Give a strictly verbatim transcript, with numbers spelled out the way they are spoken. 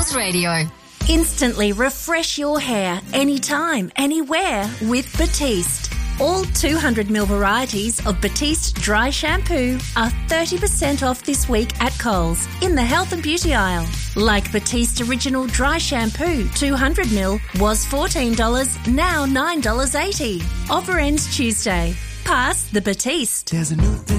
News Radio. Instantly refresh your hair anytime, anywhere with Batiste. All two hundred milliliter varieties of Batiste dry shampoo are thirty percent off this week at Coles in the health and beauty aisle. Like Batiste Original Dry Shampoo two hundred milliliters was fourteen dollars, now nine dollars eighty. Offer ends Tuesday. Pass the Batiste. There's a new thing